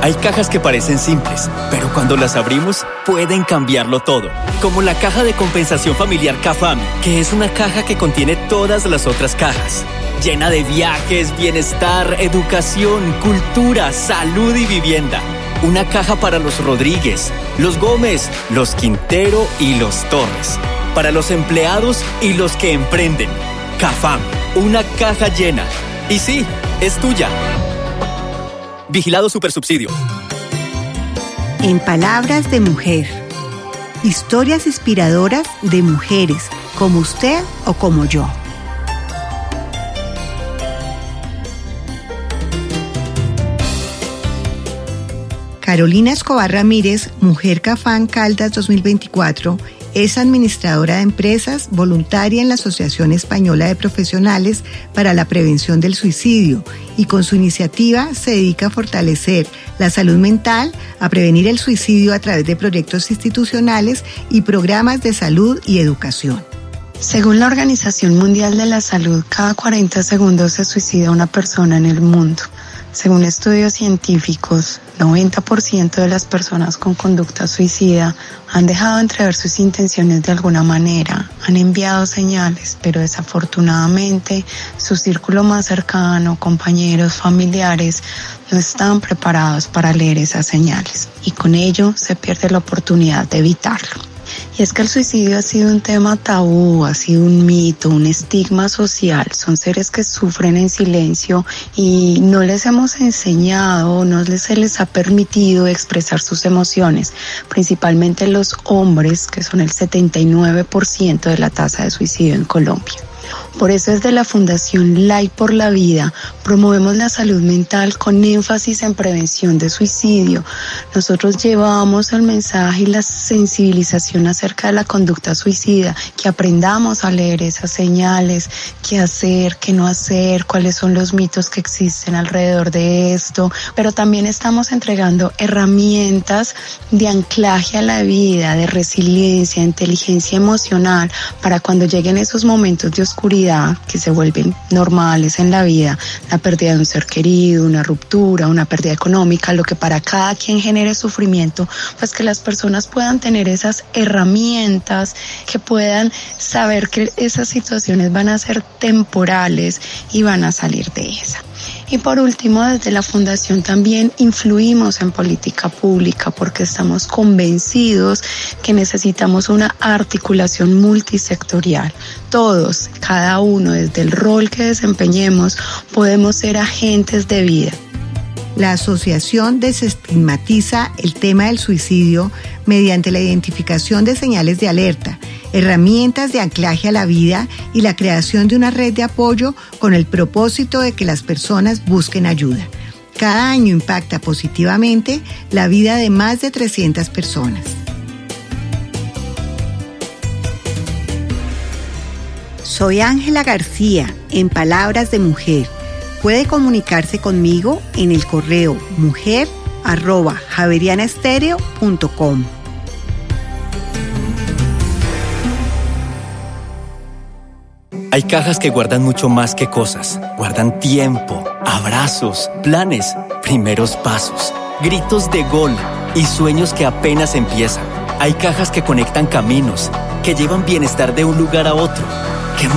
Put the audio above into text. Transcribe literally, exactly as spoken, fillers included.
Hay cajas que parecen simples, pero cuando las abrimos, pueden cambiarlo todo. Como la caja de compensación familiar CAFAM, que es una caja que contiene todas las otras cajas. Llena de viajes, bienestar, educación, cultura, salud y vivienda. Una caja para los Rodríguez, los Gómez, los Quintero y los Torres. Para los empleados y los que emprenden. CAFAM, una caja llena. Y sí, es tuya. Vigilado Supersubsidio. En Palabras de Mujer. Historias inspiradoras de mujeres, como usted o como yo. Carolina Escobar Ramírez, Mujer CAFAM Caldas dos mil veinticuatro, es administradora de empresas, voluntaria en la Asociación Española de Profesionales para la Prevención del Suicidio y con su iniciativa se dedica a fortalecer la salud mental, a prevenir el suicidio a través de proyectos institucionales y programas de salud y educación. Según la Organización Mundial de la Salud, cada cuarenta segundos se suicida una persona en el mundo. Según estudios científicos, noventa por ciento de las personas con conducta suicida han dejado entrever sus intenciones de alguna manera, han enviado señales, pero desafortunadamente su círculo más cercano, compañeros, familiares, no están preparados para leer esas señales y con ello se pierde la oportunidad de evitarlo. Y es que el suicidio ha sido un tema tabú, ha sido un mito, un estigma social. Son seres que sufren en silencio y no les hemos enseñado, no les, se les ha permitido expresar sus emociones, principalmente los hombres, que son el setenta y nueve por ciento de la tasa de suicidio en Colombia. Por eso desde la Fundación Light por la Vida promovemos la salud mental con énfasis en prevención de suicidio. Nosotros llevamos el mensaje y la sensibilización acerca de la conducta suicida, que aprendamos a leer esas señales, qué hacer, qué no hacer, cuáles son los mitos que existen alrededor de esto, pero también estamos entregando herramientas de anclaje a la vida, de resiliencia, inteligencia emocional, para cuando lleguen esos momentos de oscuridad que se vuelven normales en la vida, la pérdida de un ser querido, una ruptura, una pérdida económica, lo que para cada quien genere sufrimiento, pues que las personas puedan tener esas herramientas, que puedan saber que esas situaciones van a ser temporales y van a salir de esa. Y por último, desde la Fundación también influimos en política pública porque estamos convencidos que necesitamos una articulación multisectorial. Todos, cada uno, desde el rol que desempeñemos, podemos ser agentes de vida. La asociación desestigmatiza el tema del suicidio mediante la identificación de señales de alerta, herramientas de anclaje a la vida y la creación de una red de apoyo con el propósito de que las personas busquen ayuda. Cada año impacta positivamente la vida de más de trescientas personas. Soy Ángela García, en Palabras de Mujer. Puede comunicarse conmigo en el correo mujer arroba javerianestereo punto com. Hay cajas que guardan mucho más que cosas. Guardan tiempo, abrazos, planes, primeros pasos, gritos de gol y sueños que apenas empiezan. Hay cajas que conectan caminos, que llevan bienestar de un lugar a otro.